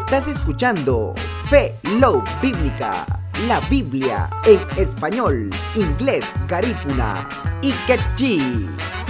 Estás escuchando Fe, Love Bíblica, la Biblia en español, inglés, garífuna y quechí.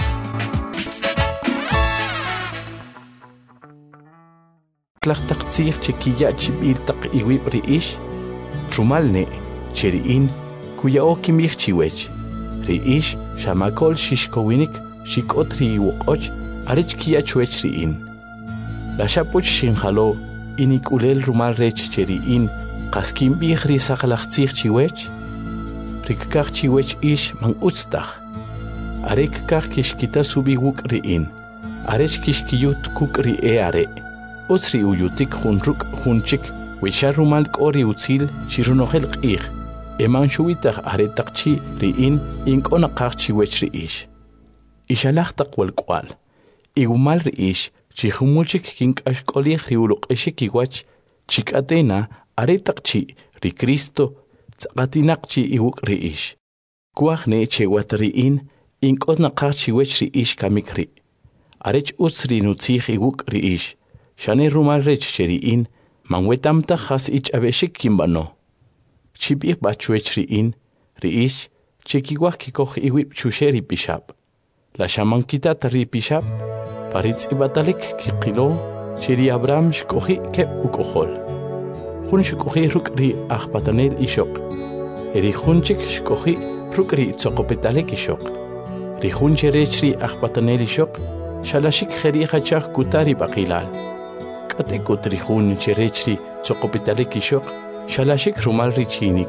Tlaqtaqtzij chiquilla chibirtaq iwib riish, rumalne, cheriin, kuya okimich chiwech, riish, shamakol shishkowinik, shikotri iwokoch, arech kia chuech riin. La shapuch shinjalo, inikulel rumal rech cheriin, kaskim bihri sakalaqtzij chiwech, rikkach chiwech ish man utztach, arek kach kishkita subiwuk riin, arech kishkiyut kuk rie are. Otsri uyutik junruk junchik, wishar rumal kori utzil shirunohel qih, eman shuitach aretakchi riin inkonaqach chiwech riish. Ishalaqtaq walkwal, igumal riish, chihumulchik kinkash kolih riuluqeshik iwach, chikatena aretakchi ri Cristo tzaqatinaqchi iwuk riish. Kuajne chewat riin inkonaqach chiwech riish kamikri. Arech utsri nutzih iwuk riish. Shane rumal rech cheriin, manwetamta has ich abeshik kimbano. Chibik bachuech riin, riish, chekiwak kikoch iwip chusheri pishab. La shamankita tari pishab, paritz ibatalik kikilo, cheri Abraham shkohi kep ukohol. Hun shkohi rukri achpatanel ishok. Eri hunchik shkohi rukri tzokopetalik ishok. Rihun cherechri achpatanel ishok, shalashik kheri hachach kutari bakilal. Katekut rihun cherechri tzokopitalik ishok, shalashik rumal richinik.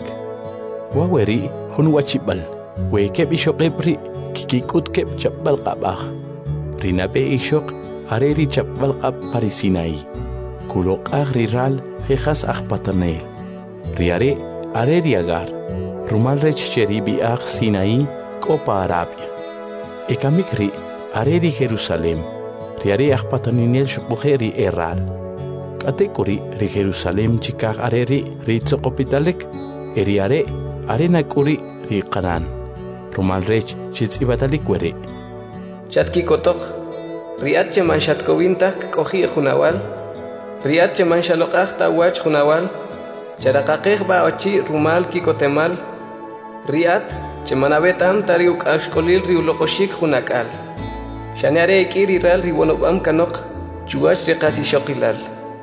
Waweri hun wachibal, wekeb ishok ebri, kikikut keb chapbal qabah. Rinabe ishok, areri chapbal qab parisinai. Kulok riral, jejas achpatanel. Riare, areri agar, rumal rech cheribi sinai, kopa Arabia. Ekamikri, areri Jerusalem. Riare achpataninel shukbuheri eral. Katekuri ri Jerusalem chikak areri ri tzokopitalik, eriare arena kuri ri Qanan. Rumal rech chitzibatalik were. Chatki kotok, riat cheman shatkowintak kohi junawal, riat cheman shalokach tawach junawal, charakakech ba ochi rumal kikotemal, riat cheman abetam tariuk ashkolil riulokoshik junakal. Shanare ikiri ral ribonobam kanok, chuach riqasi shokilal.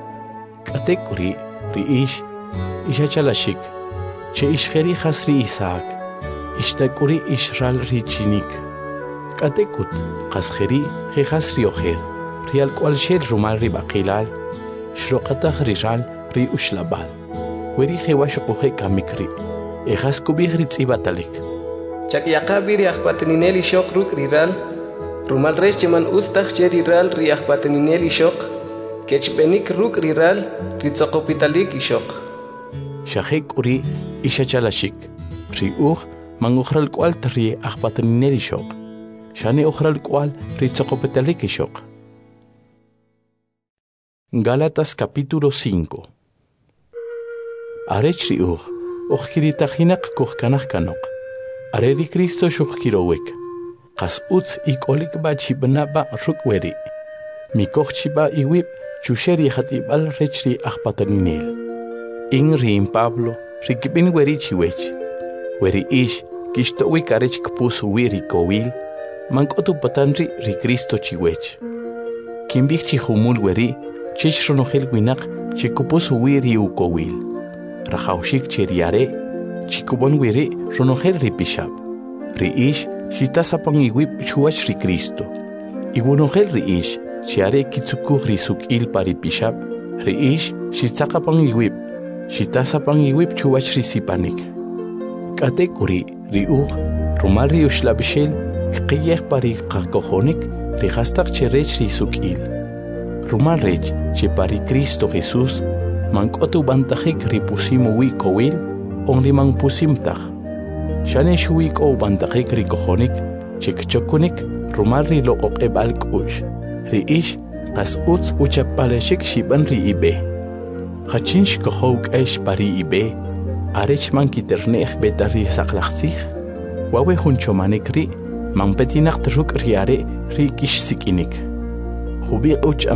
Katekuri riish, ishachalashik, che ishkheri khasri Isaac, ishtakuri ishral richinik. Katekut, khaskheri khasri oher, rial kwal shel rumal ribaqilal, shrokatach rijal ri ushlabal. Weri khewashukhe kamikri, ehas kubih ritzibatalik. Chakyaqabiri akhpatenineli shokruk riral, rumal rech cheman ustach cheriral riach pateninel ishok, kechpenik ruk riral ritzokopitalik ishok. Shahek uri ishachalashik, riuch manguchral kwal tri achpateninel ishok, shane uchral kwal ritzokopitalik ishok. Gálatas capítulo 5. Arech riuch, ochkiritajinak kuchkanach kanok, areri Cristo shuchkirowek. Kas utz ikolik ba chibna ba rukweri. Mikoch chiba iwip chusheri hatibal rechri achpataninel. Ring Pablo rikibin weri chiwech. Weri ish kishtowi karech kpus wiri kowil. Mankotu patanri ri Cristo chiwech. Kimbich chihumul weri chich ronohel winak chikupus wiri ukowil. Rahaushik cheriare chikubon wiri ronohel ripishab. Ri ish shitasapang iwip chuach ri Cristo. Iwunohel riish, chiare kitsukuh risuk il paripishab, riish, shitsakapang iwip, shitasapang iwip chuach risipanik. Katekuri, riuch, rumal riushlabishel, kqiyeh pari kakohonik, rihastak cherech risuk il. Rumal rech, che pari Cristo Jesus, mankotu bantahik ripusimu wi kowil, onrimang pusimtah. Shane shuik o bantakik rikohonik, chikchokunik, rumarri lo okebal kush. Riish, kas uts uchapaleshik shiban ri ibe. Hachinsh kohok esh pari ibe, arech man kiternech betari saklaxich. Wawe hunchomanik ri, man petinak truk riare ri kish sikinik. Hubi uch